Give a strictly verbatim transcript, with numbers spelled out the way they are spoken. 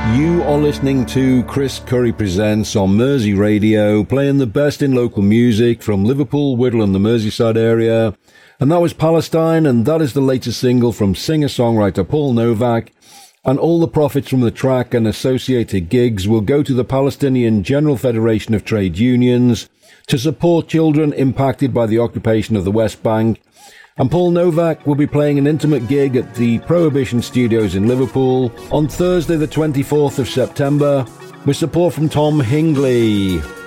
You are listening to Chris Curry Presents on Mersey Radio, playing the best in local music from Liverpool, Whittle and the Merseyside area. And that was Palestine, and that is the latest single from singer-songwriter Paul Novak. And all the profits from the track and associated gigs will go to the Palestinian General Federation of Trade Unions to support children impacted by the occupation of the West Bank. And Paul Novak will be playing an intimate gig at the Prohibition Studios in Liverpool on Thursday the twenty-fourth of September with support from Tom Hingley.